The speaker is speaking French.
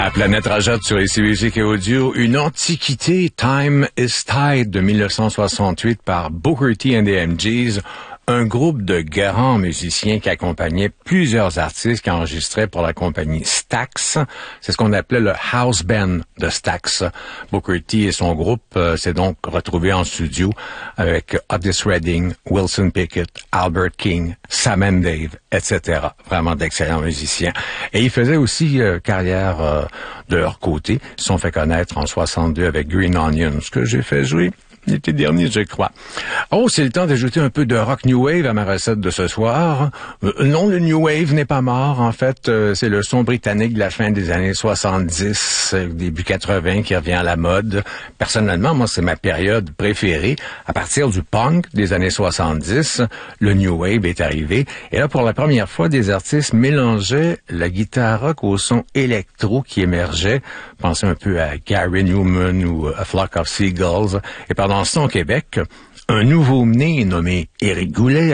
À Planète Rajot sur ici Musique et Audio, une antiquité, Time is Tide de 1968 par Booker T and the MGs, un groupe de grands musiciens qui accompagnaient plusieurs artistes qui enregistraient pour la compagnie Stax. C'est ce qu'on appelait le house band de Stax. Booker T et son groupe s'est donc retrouvé en studio avec Otis Redding, Wilson Pickett, Albert King, Sam and Dave, etc. Vraiment d'excellents musiciens. Et ils faisaient aussi carrière de leur côté. Ils se sont fait connaître en 62 avec Green Onions, que j'ai fait jouer l'été dernier, je crois. Oh, c'est le temps d'ajouter un peu de rock new wave à ma recette de ce soir. Non, le new wave n'est pas mort. En fait, c'est le son britannique de la fin des années 70, début 80 qui revient à la mode. Personnellement, moi, c'est ma période préférée. À partir du punk des années 70, le new wave est arrivé. Et là, pour la première fois, des artistes mélangeaient la guitare rock au son électro qui émergeait. Pensez un peu à Gary Newman ou A Flock of Seagulls. Et pendant ce temps, au Québec, un nouveau-né nommé Éric Goulet